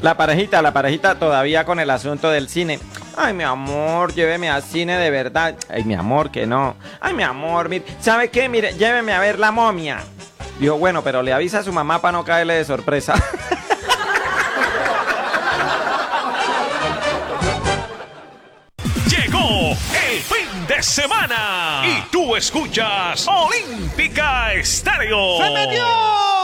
La parejita todavía con el asunto del cine. Ay, mi amor, lléveme al cine de verdad. Ay, mi amor, que no. Ay, mi amor, mire, ¿sabe qué? Mire, lléveme a ver La Momia. Dijo, bueno, pero le avisa a su mamá para no caerle de sorpresa. Llegó el fin de semana y tú escuchas Olímpica Estéreo. ¡Se metió!